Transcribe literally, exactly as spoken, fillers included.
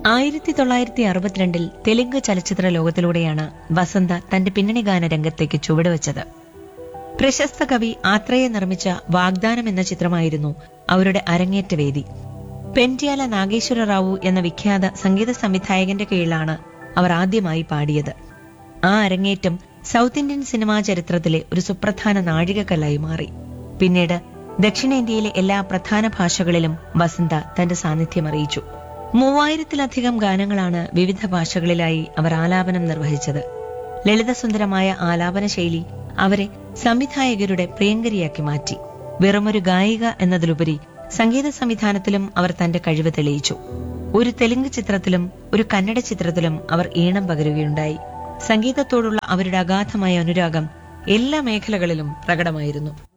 ആയിരത്തി തൊള്ളായിരത്തി അറുപത്തിരണ്ടിൽ തെലുങ്ക് ചലച്ചിത്ര ലോകത്തിലൂടെയാണ് വസന്ത തന്റെ പിന്നണി ഗാന രംഗത്തേക്ക് ചുവടുവെച്ചത്. പ്രശസ്ത കവി ആത്രേയ നിർമ്മിച്ച വാഗ്ദാനം എന്ന ചിത്രമായിരുന്നു അവരുടെ അരങ്ങേറ്റ വേദി. പെൻറ്റ്യാല നാഗേശ്വര റാവു എന്ന വിഖ്യാത സംഗീത സംവിധായകന്റെ കീഴിലാണ് അവർ ആദ്യമായി പാടിയത്. ആ അരങ്ങേറ്റം സൗത്ത് ഇന്ത്യൻ സിനിമാ ചരിത്രത്തിലെ ഒരു സുപ്രധാന നാഴികക്കല്ലായി മാറി. പിന്നീട് ദക്ഷിണേന്ത്യയിലെ എല്ലാ പ്രധാന ഭാഷകളിലും വസന്ത തന്റെ സാന്നിധ്യം അറിയിച്ചു. മൂവായിരത്തിലധികം ഗാനങ്ങളാണ് വിവിധ ഭാഷകളിലായി അവർ ആലാപനം നിർവഹിച്ചത്. ലളിതസുന്ദരമായ ആലാപന ശൈലി അവരെ സംവിധായകരുടെ പ്രിയങ്കരിയാക്കി മാറ്റി. വെറുമൊരു ഗായിക എന്നതിലുപരി സംഗീത സംവിധാനത്തിലും അവർ തന്റെ കഴിവ് തെളിയിച്ചു. ഒരു തെലുങ്ക് ചിത്രത്തിലും ഒരു കന്നഡ ചിത്രത്തിലും അവർ ഈണം പകരുകയുണ്ടായി. സംഗീതത്തോടുള്ള അവരുടെ അഗാധമായ അനുരാഗം എല്ലാ മേഖലകളിലും പ്രകടമായിരുന്നു.